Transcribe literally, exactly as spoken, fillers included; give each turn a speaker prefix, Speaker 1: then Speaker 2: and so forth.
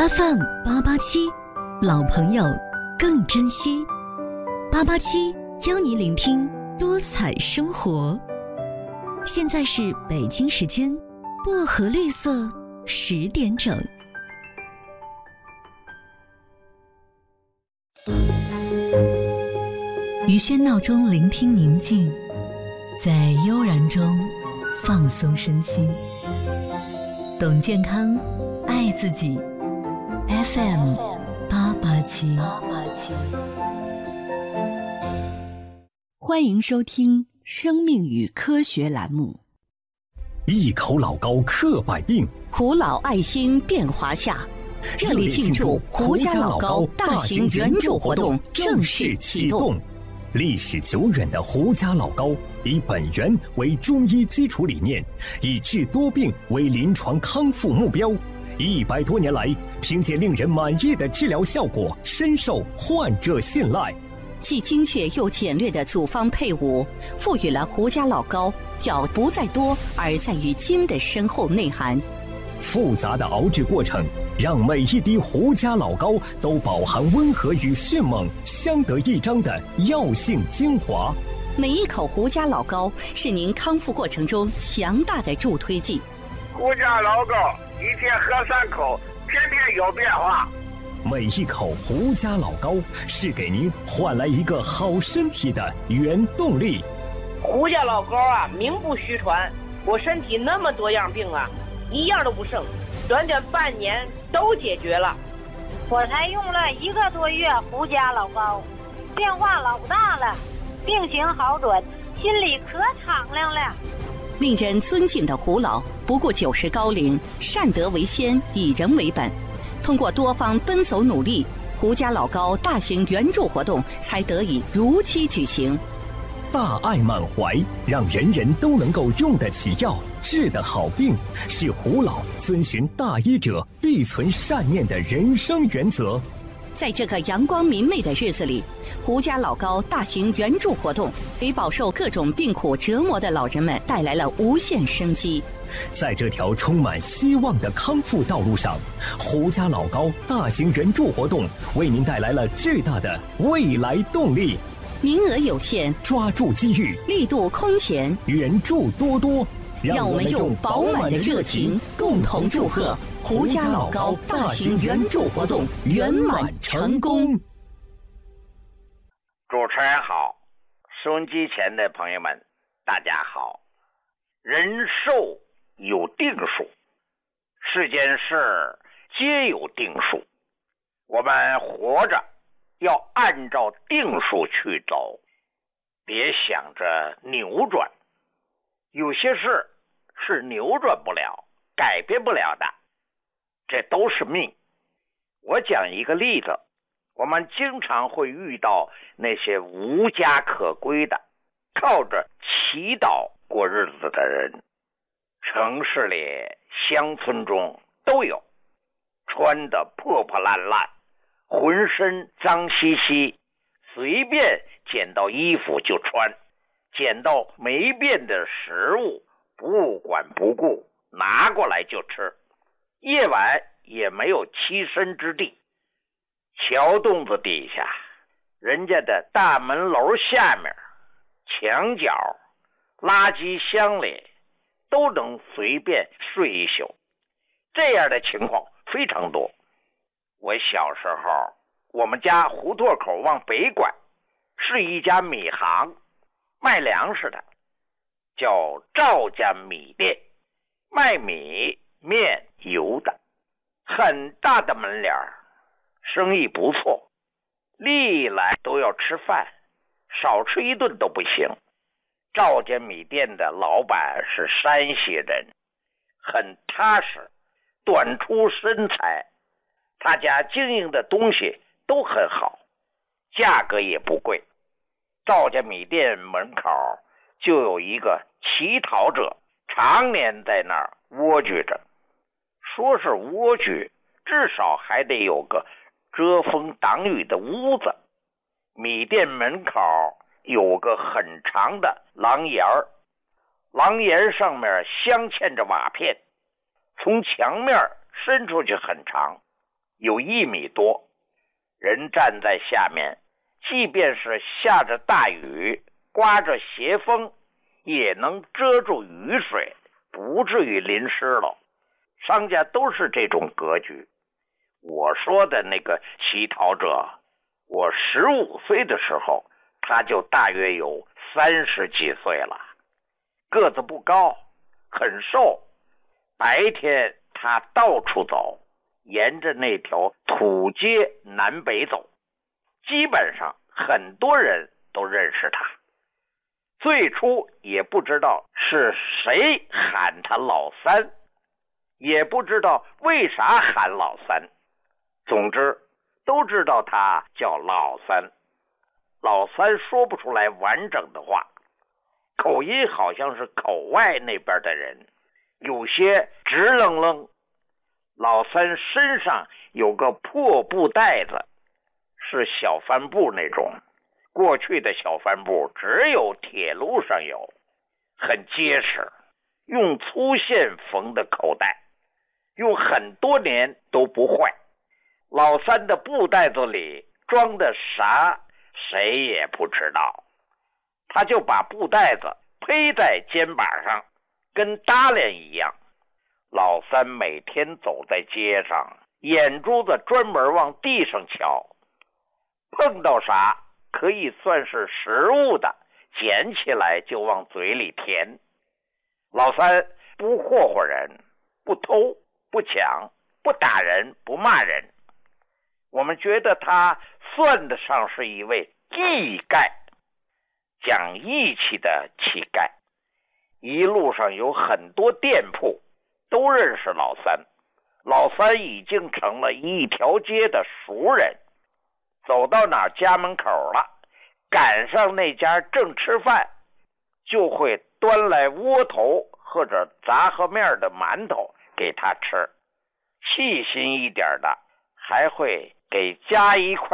Speaker 1: F M 八八七，老朋友更珍惜。八八七教你聆听多彩生活。现在是北京时间薄荷绿色十点整。于喧闹中聆听宁静，在悠然中放松身心。懂健康，爱自己。F M 八八七。
Speaker 2: 欢迎收听《生命与科学》栏目。
Speaker 3: 一口老高克百病，
Speaker 2: 胡老爱心变华夏。热烈庆祝胡家老高大型援助活动正式启动。
Speaker 3: 历史久远的胡家老高，以本源为中医基础理念，以治多病为临床康复目标。一百多年来，凭借令人满意的治疗效果，深受患者信赖。
Speaker 2: 既精确又简略的组方配伍，赋予了胡家老高药不在多而在于精的深厚内涵。
Speaker 3: 复杂的熬制过程，让每一滴胡家老高都饱含温和与迅猛相得益彰的药性精华。
Speaker 2: 每一口胡家老高是您康复过程中强大的助推剂。
Speaker 4: 胡家老高一天喝三口，天天有变化。
Speaker 3: 每一口胡家老高是给您换来一个好身体的原动力。
Speaker 5: 胡家老高啊，名不虚传，我身体那么多样病啊，一样都不剩，短短半年都解决了。
Speaker 6: 我才用了一个多月胡家老高，变化老大了，病情好转，心里可敞亮了。
Speaker 2: 令人尊敬的胡老，不顾九十高龄，善德为先，以人为本。通过多方奔走努力，胡家老高大型援助活动才得以如期举行。
Speaker 3: 大爱满怀，让人人都能够用得起药，治得好病，是胡老遵循大医者必存善念的人生原则。
Speaker 2: 在这个阳光明媚的日子里，胡家老高大型援助活动给饱受各种病苦折磨的老人们带来了无限生机。
Speaker 3: 在这条充满希望的康复道路上，胡家老高大型援助活动为您带来了巨大的未来动力。
Speaker 2: 名额有限，
Speaker 3: 抓住机遇，
Speaker 2: 力度空前，
Speaker 3: 援助多多。
Speaker 2: 让我们用饱满的热情共同祝贺胡家老高大型援助活动圆满成功。
Speaker 4: 主持人好，收音机前的朋友们大家好。人寿有定数，世间事皆有定数，我们活着要按照定数去走，别想着扭转。有些事是扭转不了，改变不了的，这都是命。我讲一个例子，我们经常会遇到那些无家可归的，靠着祈祷过日子的人。城市里、乡村中都有，穿得破破烂烂，浑身脏兮兮，随便捡到衣服就穿，捡到没变的食物不管不顾，拿过来就吃，夜晚也没有栖身之地。桥洞子底下，人家的大门楼下面，墙角，垃圾箱里都能随便睡一宿，这样的情况非常多。我小时候，我们家胡同口往北拐是一家米行，卖粮食的，叫赵家米店，卖米面油的，很大的门脸，生意不错，历来都要吃饭，少吃一顿都不行。赵家米店的老板是山西人，很踏实，短出身材，他家经营的东西都很好，价格也不贵。赵家米店门口就有一个乞讨者，常年在那儿蜗居着。说是蜗居，至少还得有个遮风挡雨的屋子。米店门口有个很长的廊檐儿，廊檐上面镶嵌着瓦片，从墙面伸出去很长， 有一米多，人站在下面，即便是下着大雨，刮着斜风，也能遮住雨水，不至于淋湿了。商家都是这种格局。我说的那个乞讨者，我十五岁的时候，他就大约有三十几岁了，个子不高，很瘦。白天他到处走，沿着那条土街南北走，基本上很多人都认识他。最初也不知道是谁喊他老三，也不知道为啥喊老三，总之都知道他叫老三。老三说不出来完整的话，口音好像是口外那边的人，有些直愣愣。老三身上有个破布袋子，是小帆布那种，过去的小帆布只有铁路上有，很结实，用粗线缝的口袋，用很多年都不坏。老三的布袋子里装的啥谁也不知道，他就把布袋子披在肩膀上，跟搭链一样。老三每天走在街上，眼珠子专门往地上瞧，碰到啥可以算是食物的，捡起来就往嘴里填。老三不霍霍人，不偷不抢，不打人不骂人，我们觉得他算得上是一位义丐，讲义气的乞丐。一路上有很多店铺都认识老三，老三已经成了一条街的熟人。走到哪儿家门口了，赶上那家正吃饭，就会端来窝头或者杂和面的馒头给他吃，细心一点的还会给加一块